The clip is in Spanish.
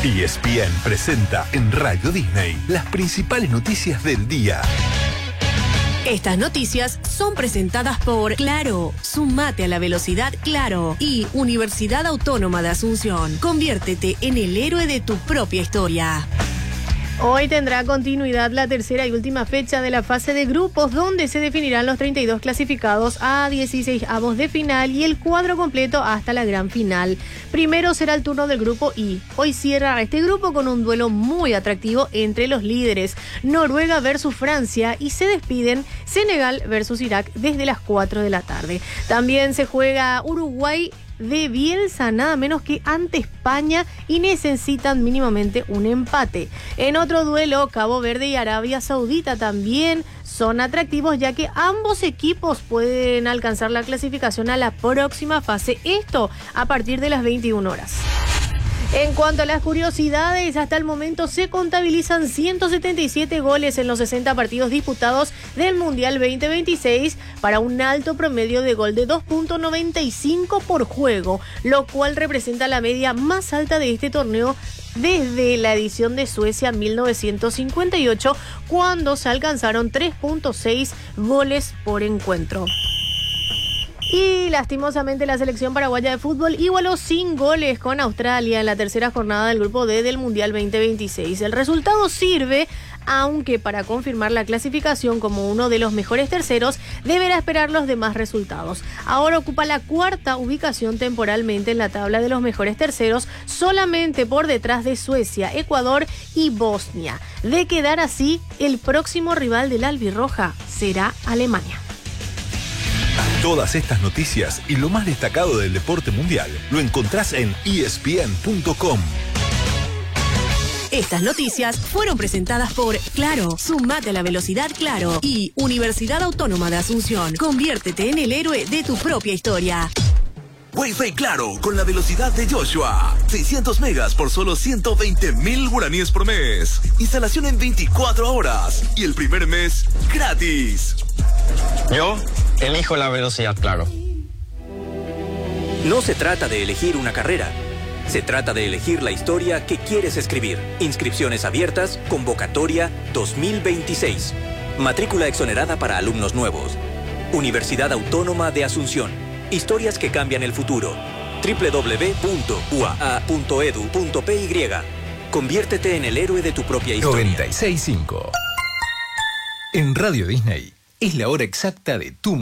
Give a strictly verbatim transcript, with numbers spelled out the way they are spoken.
E S P N presenta en Radio Disney las principales noticias del día. Estas noticias son presentadas por Claro. Sumate a la velocidad Claro. Y Universidad Autónoma de Asunción. Conviértete en el héroe de tu propia historia. Hoy tendrá continuidad la tercera y última fecha de la fase de grupos, donde se definirán los treinta y dos clasificados a dieciseisavos de final y el cuadro completo hasta la gran final. Primero será el turno del grupo I. Hoy cierra este grupo con un duelo muy atractivo entre los líderes, Noruega versus Francia, y se despiden Senegal versus Irak desde las cuatro de la tarde. También se juega Uruguay de Bielsa, nada menos que ante España, y necesitan mínimamente un empate. En otro duelo, Cabo Verde y Arabia Saudita también son atractivos, ya que ambos equipos pueden alcanzar la clasificación a la próxima fase, esto a partir de las veintiuna horas. En cuanto a las curiosidades, hasta el momento se contabilizan ciento setenta y siete goles en los sesenta partidos disputados del Mundial veinte veintiséis, para un alto promedio de gol de dos punto noventa y cinco por juego, lo cual representa la media más alta de este torneo desde la edición de Suecia mil novecientos cincuenta y ocho, cuando se alcanzaron tres punto seis goles por encuentro. Y lastimosamente la selección paraguaya de fútbol igualó sin goles con Australia en la tercera jornada del grupo D del Mundial veinte veintiséis. El resultado sirve, aunque para confirmar la clasificación como uno de los mejores terceros, deberá esperar los demás resultados. Ahora ocupa la cuarta ubicación temporalmente en la tabla de los mejores terceros, solamente por detrás de Suecia, Ecuador y Bosnia. De quedar así, el próximo rival del albirroja será Alemania. Todas estas noticias y lo más destacado del deporte mundial lo encontrás en E S P N punto com. Estas noticias fueron presentadas por Claro. Sumate a la velocidad Claro. Y Universidad Autónoma de Asunción. Conviértete en el héroe de tu propia historia. Wi-Fi Claro, con la velocidad de Joshua. seiscientos megas por solo ciento veinte mil guaraníes por mes. Instalación en veinticuatro horas. Y el primer mes gratis. Yo elijo la velocidad Claro. No se trata de elegir una carrera. Se trata de elegir la historia que quieres escribir. Inscripciones abiertas, convocatoria dos mil veintiséis. Matrícula exonerada para alumnos nuevos. Universidad Autónoma de Asunción. Historias que cambian el futuro. doble u doble u doble u punto u a a punto e d u punto p y. Conviértete en el héroe de tu propia historia. noventa y seis punto cinco. En Radio Disney es la hora exacta de tu